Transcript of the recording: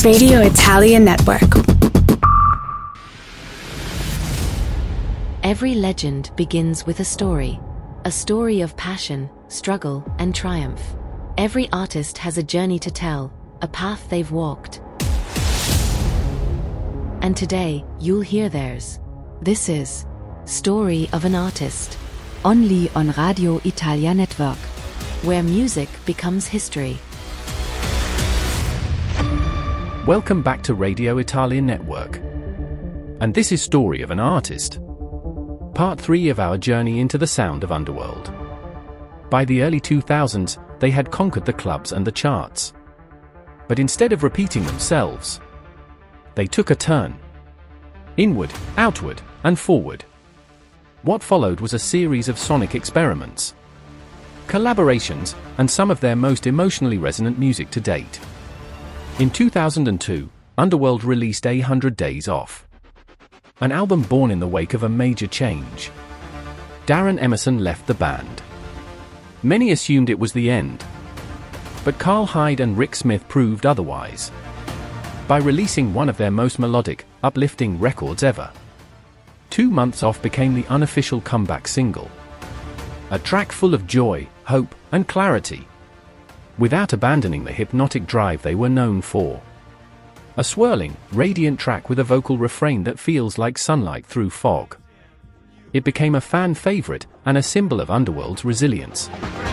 Radio Italia Network. Every legend begins with a story of passion, struggle, and triumph. Every artist has a journey to tell, a path they've walked. And today, you'll hear theirs. This is Story of an Artist, only on Radio Italia Network, where music becomes history. Welcome back to Radio Italia Network. And this is Story of an Artist, part 3 of our journey into the sound of Underworld. By the early 2000s, they had conquered the clubs and the charts. But instead of repeating themselves, they took a turn. Inward, outward, and forward. What followed was a series of sonic experiments, collaborations, and some of their most emotionally resonant music to date. In 2002, Underworld released 100 Days Off, an album born in the wake of a major change. Darren Emerson left the band. Many assumed it was the end, but Carl Hyde and Rick Smith proved otherwise, by releasing one of their most melodic, uplifting records ever. 2 Months Off became the unofficial comeback single, a track full of joy, hope, and clarity, without abandoning the hypnotic drive they were known for. A swirling, radiant track with a vocal refrain that feels like sunlight through fog. It became a fan favorite and a symbol of Underworld's resilience.